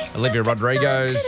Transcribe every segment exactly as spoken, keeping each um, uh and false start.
Olivia Rodrigo's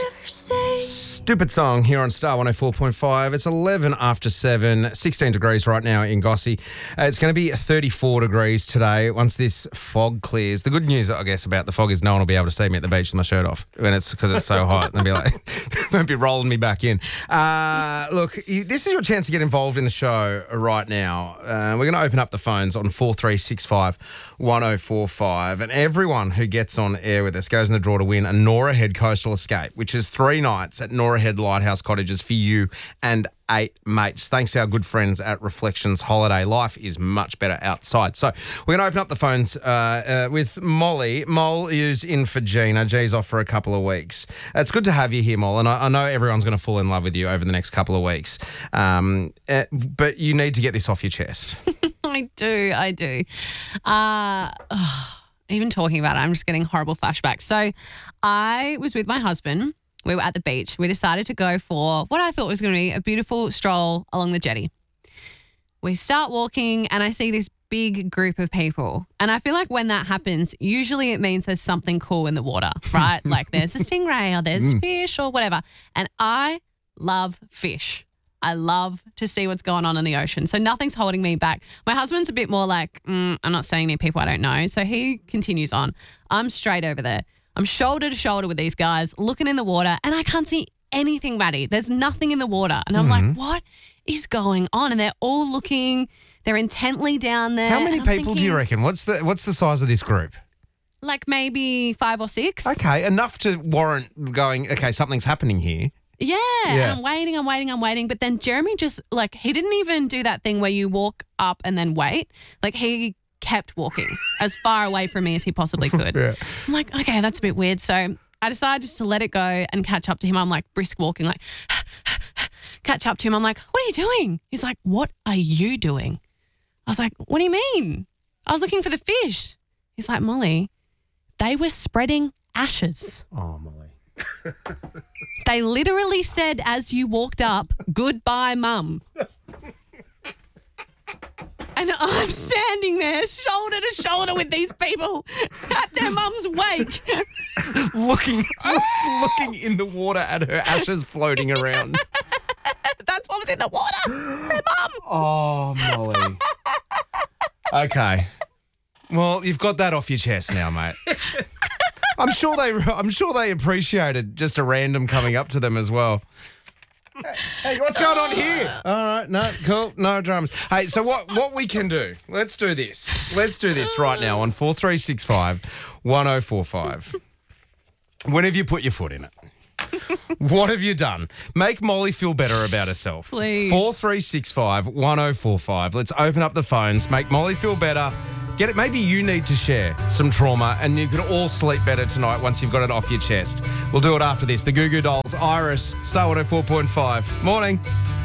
stupid song here on Star one oh four point five. It's eleven after seven, sixteen degrees right now in Gossie. Uh, it's going to be thirty-four degrees today once this fog clears. The good news, I guess, about the fog is no one will be able to see me at the beach with my shirt off when it's because it's so hot. They'll be like, they'll be rolling me back in. Uh, look, you, this is your chance to get involved in the show right now. Uh, we're going to open up the phones on four three six five one oh four five, and everyone who gets on air with us goes in the draw to win a Nora Head Coastal Escape, which is three nights at Nora Head Lighthouse Cottages for you and eight mates. Thanks to our good friends at Reflections Holiday. Life is much better outside. So we're going to open up the phones uh, uh, with Molly. Mol is in for Gina. G's off for a couple of weeks. It's good to have you here, Mol, and I, I know everyone's going to fall in love with you over the next couple of weeks. Um, uh, but you need to get this off your chest. I do, I do. Uh, oh, even talking about it, I'm just getting horrible flashbacks. So I was with my husband. We were at the beach. We decided to go for what I thought was going to be a beautiful stroll along the jetty. We start walking and I see this big group of people. And I feel like when that happens, usually it means there's something cool in the water, right? Like there's a stingray or there's fish or whatever. And I love fish. I love to see what's going on in the ocean. So nothing's holding me back. My husband's a bit more like, mm, I'm not saying any people I don't know. So he continues on. I'm straight over there. I'm shoulder to shoulder with these guys looking in the water and I can't see anything, Maddie. There's nothing in the water. And I'm Mm-hmm. like, what is going on? And they're all looking, they're intently down there. How many and I'm people do you thinking, reckon? What's the What's the size of this group? Like maybe five or six. Okay, enough to warrant going, okay, something's happening here. Yeah, Yeah. and I'm waiting, I'm waiting, I'm waiting. But then Jeremy just, like, he didn't even do that thing where you walk up and then wait. Like, he kept walking as far away from me as he possibly could. Yeah. I'm like, okay, that's a bit weird. So I decided just to let it go and catch up to him. I'm like brisk walking, like, catch up to him. I'm like, what are you doing? He's like, what are you doing? I was like, what do you mean? I was looking for the fish. He's like, Molly, they were spreading ashes. Oh, Molly. They literally said as you walked up, goodbye, mum. And I'm standing there shoulder to shoulder with these people at their mum's wake. looking, looking in the water at her ashes floating around. That's what was in the water. Their mum. Oh, Molly. Okay. Well, you've got that off your chest now, mate. I'm sure they. I'm sure they appreciated just a random coming up to them as well. Hey, what's going on here? All right, no, cool, no dramas. Hey, so what? What we can do? Let's do this. Let's do this right now on four three six five one oh four five. When have you put your foot in it? What have you done? Make Molly feel better about herself. Please. four three six five one oh four five. Let's open up the phones. Make Molly feel better. Get it. Maybe you need to share some trauma and you can all sleep better tonight once you've got it off your chest. We'll do it after this. The Goo Goo Dolls, Iris, Star one oh four point five. Morning.